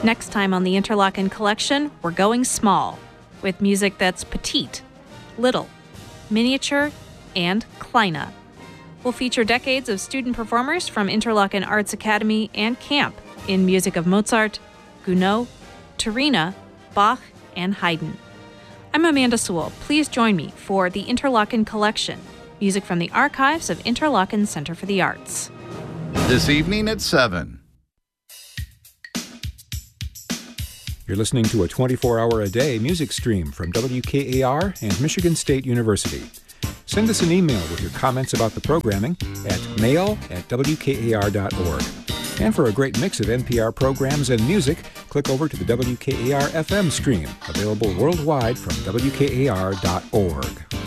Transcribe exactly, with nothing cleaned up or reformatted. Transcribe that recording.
Next time on the Interlochen Collection, we're going small, with music that's petite, little, miniature, and kleine. We'll feature decades of student performers from Interlochen Arts Academy and Camp in music of Mozart, Gounod, Turina, Bach, and Haydn. I'm Amanda Sewell. Please join me for the Interlochen Collection, music from the archives of Interlochen Center for the Arts. This evening at seven. You're listening to a twenty-four hour a day music stream from W K A R and Michigan State University. Send us an email with your comments about the programming at mail at w k a r dot org. And for a great mix of N P R programs and music, click over to the W K A R F M stream, available worldwide from w k a r dot org.